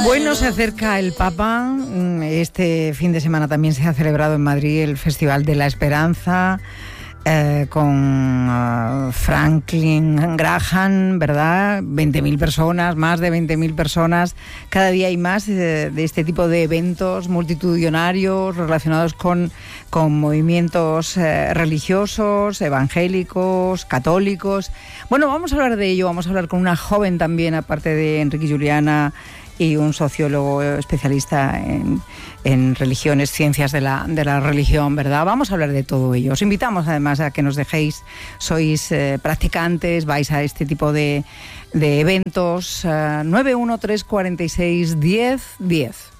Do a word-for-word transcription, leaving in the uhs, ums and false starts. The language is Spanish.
Bueno, se acerca el Papa. Este fin de semana también se ha celebrado en Madrid el Festival de la Esperanza, eh, con uh, Franklin Graham, ¿verdad? veinte mil personas, más de veinte mil personas. Cada día hay más eh, de este tipo de eventos multitudinarios relacionados con, con movimientos eh, religiosos, evangélicos, católicos. Bueno, vamos a hablar de ello. Vamos a hablar con una joven también, aparte de Enrique Juliana, y un sociólogo especialista en, en religiones, ciencias de la, de la religión, ¿verdad? Vamos a hablar de todo ello. Os invitamos además a que nos dejéis, sois eh, practicantes, vais a este tipo de, de eventos, uh, nueve uno tres cuatro seis diez diez.